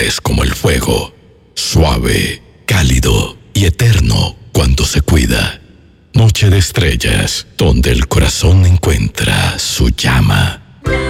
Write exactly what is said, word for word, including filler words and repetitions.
es como el fuego, suave, cálido y eterno cuando se cuida. Noche de estrellas, donde el corazón encuentra su llama.